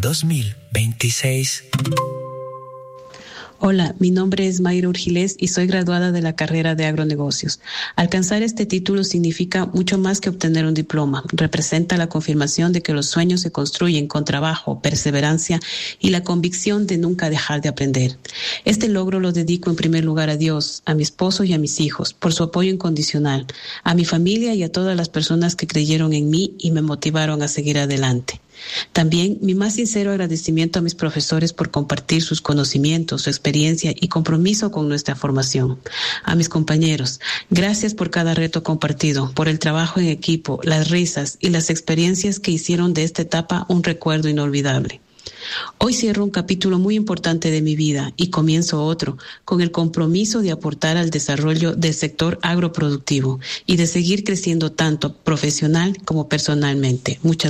2026. Hola, mi nombre es Mayra Urgilés y soy graduada de la carrera de agronegocios. Alcanzar este título significa mucho más que obtener un diploma. Representa la confirmación de que los sueños se construyen con trabajo, perseverancia y la convicción de nunca dejar de aprender. Este logro lo dedico en primer lugar a Dios, a mi esposo y a mis hijos, por su apoyo incondicional, a mi familia y a todas las personas que creyeron en mí y me motivaron a seguir adelante. También mi más sincero agradecimiento a mis profesores por compartir sus conocimientos, su experiencia y compromiso con nuestra formación. A mis compañeros, gracias por cada reto compartido, por el trabajo en equipo, las risas y las experiencias que hicieron de esta etapa un recuerdo inolvidable. Hoy cierro un capítulo muy importante de mi vida y comienzo otro con el compromiso de aportar al desarrollo del sector agroproductivo y de seguir creciendo tanto profesional como personalmente. Muchas